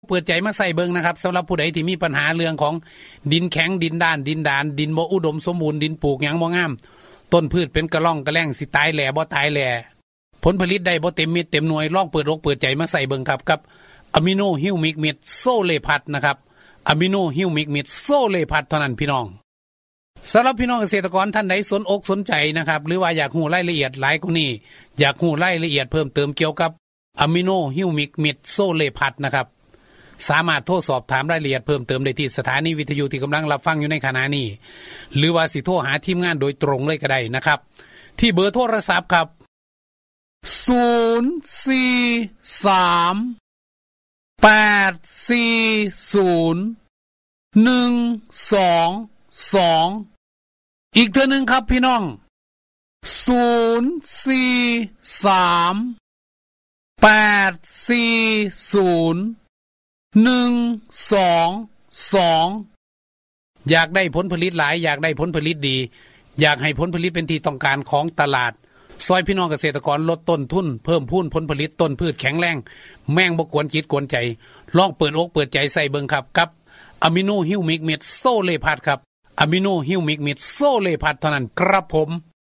เปิดใจมาใส่เบิ่งนะครับสำหรับผู้ใดที่มีปัญหาเรื่องของดินแข็งดินด้านดินดานดินบ่อุดมสมบูรณ์ดินปลูกหยังบ่งามต้นพืชเป็นกระล่องกระแล่งสิตายแหล่บ่ตายแหล่ผลผลิตได้บ่เต็มเม็ดเต็มหน่วยลองเปิดอกเปิดใจมาใส่เบิ่งครับกับอะมิโนฮิวมิกเม็ดโซเลพัดนะครับอะมิโนฮิวมิกเม็ดโซเลพัดเท่านั้นพี่น้องสำหรับพี่น้องเกษตรกรท่านใดสนอกสนใจนะครับหรือว่าอยากรู้รายละเอียดหลายกว่านี้อยากรู้รายละเอียดเพิ่มเติมเกี่ยวกับอะมิโนฮิวมิกเม็ดโซเลพัดนะครับสามารถโทรสอบถามรายละเอียดเพิ่มเติมได้ที่สถานีวิทยุที่กำลังรับฟังอยู่ในขณะนี้หรือว่าสิโทรหาทีมงานโดยตรงเลยก็ได้นะครับที่เบอร์โทรศัพท์ครับ0434012อีกเทื่อนึงครับพี่น้อง0438012อยากได้ผลผลิตหลายอยากได้ผลผลิตดีอยากให้ผลผลิตเป็นที่ต้องการของตลาดซอยพี่น้องเกษตรกรลดต้นทุนเพิ่มพูนผลผลิตต้นพืชแข็งแรงแม่งบ่กวนจิตกวนใจลองเปิดอกเปิดใจใส่เบิ่งครับกับอะมิโนฮิวมิกเม็ดโซเลพัดครับอะมิโนฮิวมิกเม็ดโซเลพัดเท่านั้นครับผม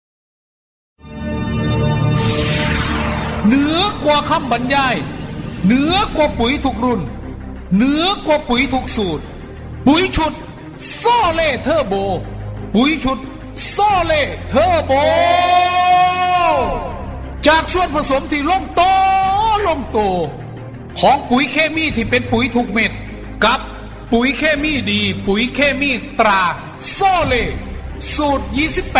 เหนือกว่าคำบรรยายเหนือกว่าปุ๋ยทุกรุ่นเหนือกว่าปุ๋ยทุกสูตรปุ๋ยชุดโซเลเทอร์โบปุ๋ยชุดโซเลเทอร์โบจากส่วนผสมที่ลงโตของปุ๋ยเคมีที่เป็นปุ๋ยทุกเม็ดกับปุ๋ยเคมีดีปุ๋ยเคมีตราโซเลสูตร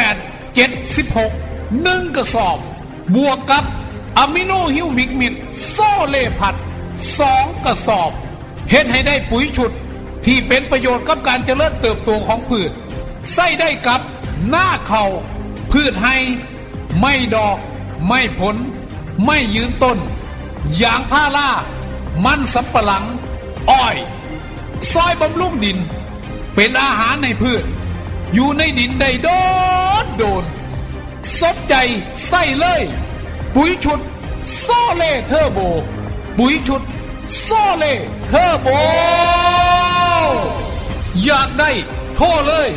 2876 1กระสอบบวกกับอะมิโนฮิวมิกเม็ดโซเลพัด2กระสอบเฮ็ดให้ได้ปุ๋ยชุดที่เป็นประโยชน์กับการเจริญเติบโตของพืชใส่ได้กับหน้าเขาพืชให้ไม่ดอกไม่ผลไม่ยืนต้นยางพารามันสำปะหลังอ้อยซอยบำรุงดินเป็นอาหารในพืชอยู่ในดินได้โดนสนใจใส่เลยปุ๋ยชุดโซเลเทอร์โบปุ๋ยชุดโซเลเทอร์โบอยากได้โทรเลย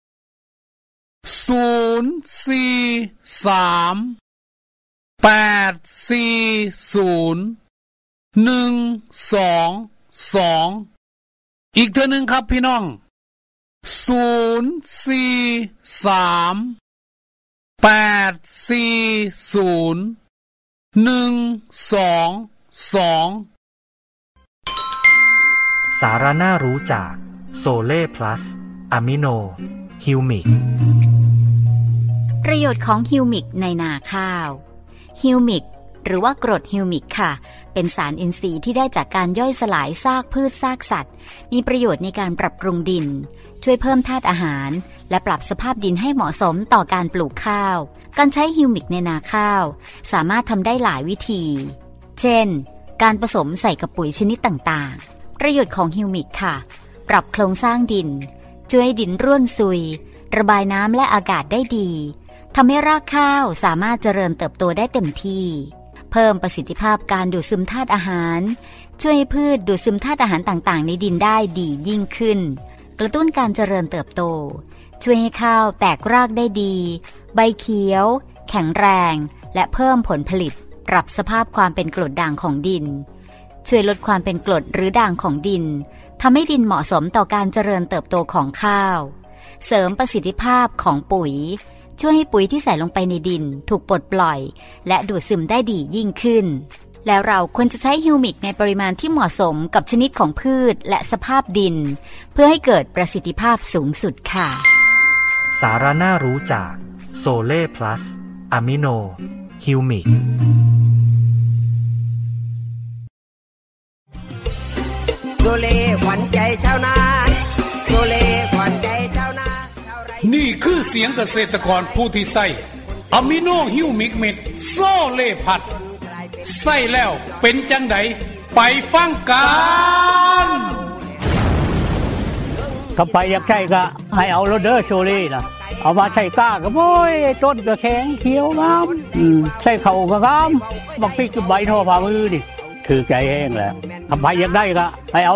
0438012อีกเทื่อนึงครับพี่น้อง0438012 สาระน่ารู้จากโซเล่พลัสอะมิโนฮิวมิกประโยชน์ของฮิวมิกในนาข้าวฮิวมิกหรือว่ากรดฮิวมิกค่ะเป็นสารอินทรีย์ที่ได้จากการย่อยสลายซากพืชซากสัตว์มีประโยชน์ในการปรับปรุงดินช่วยเพิ่มธาตุอาหารและปรับสภาพดินให้เหมาะสมต่อการปลูกข้าวการใช้ฮิวมิกในนาข้าวสามารถทำได้หลายวิธีเช่นการผสมใส่กับปุ๋ยชนิดต่างๆประโยชน์ของฮิวมิกค่ะปรับโครงสร้างดินช่วยให้ดินร่วนซุยระบายน้ำและอากาศได้ดีทำให้รากข้าวสามารถเจริญเติบโตได้เต็มที่เพิ่มประสิทธิภาพการดูดซึมธาตุอาหารช่วยให้พืชดูดซึมธาตุอาหารต่างๆในดินได้ดียิ่งขึ้นกระตุ้นการเจริญเติบโตช่วยให้ข้าวแตกรากได้ดีใบเขียวแข็งแรงและเพิ่มผลผลิตปรับสภาพความเป็นกรดด่างของดินช่วยลดความเป็นกรดหรือด่างของดินทำให้ดินเหมาะสมต่อการเจริญเติบโตของข้าวเสริมประสิทธิภาพของปุ๋ยช่วยให้ปุ๋ยที่ใส่ลงไปในดินถูกปลดปล่อยและดูดซึมได้ดียิ่งขึ้นแล้วเราควรจะใช้ฮิวมิกในปริมาณที่เหมาะสมกับชนิดของพืชและสภาพดินเพื่อให้เกิดประสิทธิภาพสูงสุดค่ะสาระน่ารู้จากโซเล่พลัสอะมิโนฮิวมิกโซเล่ขวัญใจชาวนาโซเล่ขวัญใจชาวนานี่คือเสียงเกษตรกรผู้ที่ใส่อะมิโนฮิวมิกเม็ดโซเลพัดใส่แล้วเป็นจังไดไปฟังกันก็ไปอยากใช้ก็ให้เอาโรเดอร์โชเล่นะเอามาใช้ก้าก็โอ้ยต้นก็แข็งเขียวงามใช้เข่าก็งามบักพริกกับใบทอฝ่ามือดิถือใจแห้งแหละทำไมอยากได้ก็ให้เอา